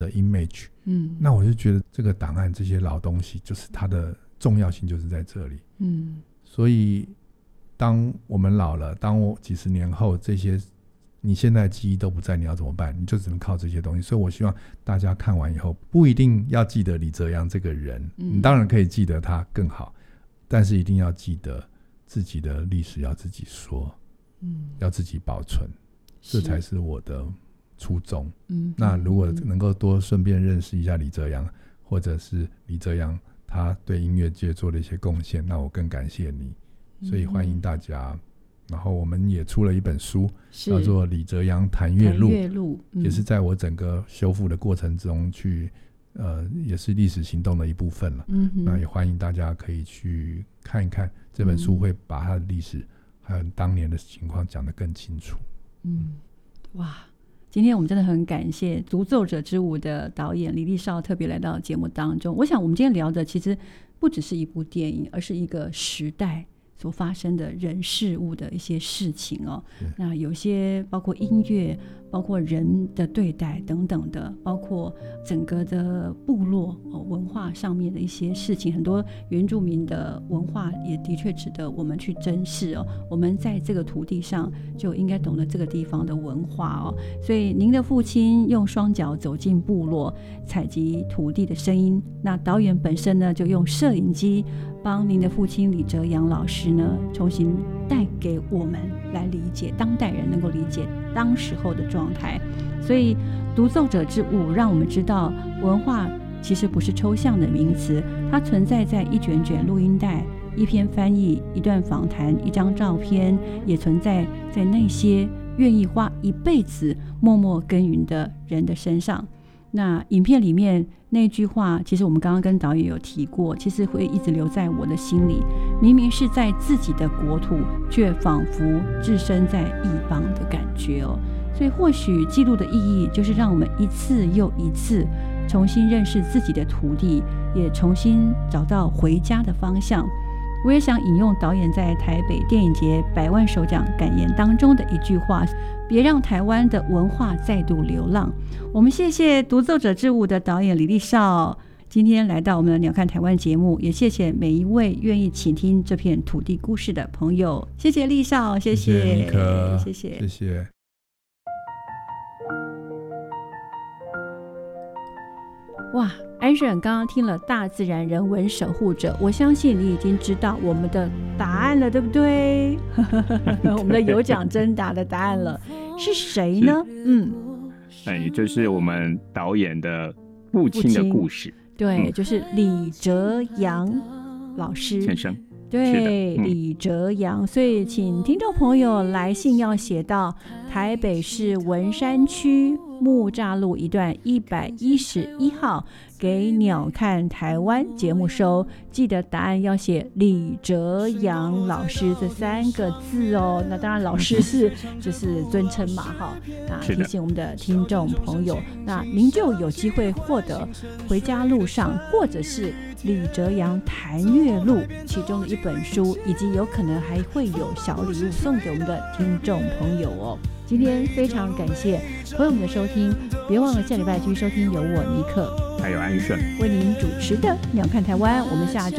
的 image。那我就觉得这个档案这些老东西就是它的重要性就是在这里。所以当我们老了，当我几十年后这些你现在记忆都不在，你要怎么办？你就只能靠这些东西。所以我希望大家看完以后不一定要记得李泽洋这个人，你当然可以记得他更好，但是一定要记得自己的历史要自己说，要自己保存，这才是我的初衷。那如果能够多顺便认识一下李泽洋，或者是李泽洋他对音乐界做的一些贡献，那我更感谢你。所以欢迎大家，然后我们也出了一本书叫做《李泽洋弹乐录》，也是在我整个修复的过程中去也是历史行动的一部分了。那也欢迎大家可以去看一看这本书，会把它的历史还有当年的情况讲得更清楚。 哇，今天我们真的很感谢《独奏者之舞》的导演李立少特别来到节目当中。我想我们今天聊的其实不只是一部电影，而是一个时代所发生的人事物的一些事情哦。那有些包括音乐，包括人的对待等等的，包括整个的部落文化上面的一些事情，很多原住民的文化也的确值得我们去珍视哦。我们在这个土地上就应该懂得这个地方的文化哦。所以您的父亲用双脚走进部落，采集土地的声音，那导演本身呢就用摄影机帮您的父亲李泽洋老师呢重新带给我们来理解，当代人能够理解当时候的状态。所以独奏者之舞让我们知道文化其实不是抽象的名词，它存在在一卷卷录音带、一篇翻译、一段访谈、一张照片，也存在在那些愿意花一辈子默默耕耘的人的身上。那影片里面那句话，其实我们刚刚跟导演有提过，其实会一直留在我的心里。明明是在自己的国土，却仿佛置身在异邦的感觉哦。所以或许记录的意义，就是让我们一次又一次重新认识自己的土地，也重新找到回家的方向。我也想引用导演在台北电影节100万首奖感言当中的一句话，别让台湾的文化再度流浪。我们谢谢独奏者之舞的导演李立少今天来到我们的鸟看台湾节目，也谢谢每一位愿意倾听这片土地故事的朋友。谢谢立少，谢谢尼克， 谢谢， 谢谢。 哇，安顺刚刚听了大自然人文守护者，我相信你已经知道我们的答案了，对不对？我们的有奖征答的答案了，是谁呢？ 也就是我们导演的父亲的故事。 对，就是李泽洋老师先生。 对，李泽洋。所以请听众朋友来信要写到台北市文山区木栅路一段111号给鸟看台湾节目收，记得答案要写李泽洋老师这3个字哦。那当然老师是就是尊称嘛哈。那提醒我们的听众朋友，那您就有机会获得回家路上或者是李泽洋弹乐录其中的一本书，以及有可能还会有小礼物送给我们的听众朋友哦。今天非常感谢朋友们的收听，别忘了下礼拜继续收听由我尼克还有安顺为您主持的鸟看台湾，我们下周